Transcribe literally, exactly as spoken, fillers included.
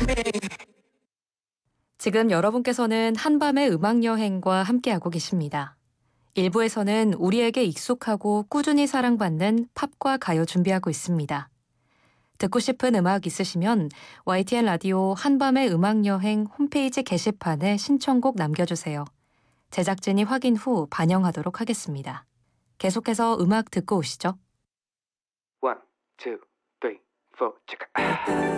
지금 여러분께서는 한밤의 음악여행과 함께하고 계십니다. 일부에서는 우리에게 익숙하고 꾸준히 사랑받는 팝과 가요 준비하고 있습니다. 듣고 싶은 음악 있으시면 와이티엔 라디오 한밤의 음악여행 홈페이지 게시판에 신청곡 남겨주세요. 제작진이 확인 후 반영하도록 하겠습니다. 계속해서 음악 듣고 오시죠. One, two, three, four, check it.